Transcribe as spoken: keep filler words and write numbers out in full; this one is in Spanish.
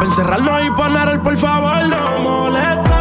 Encerrarnos y poner el por favor no molesta.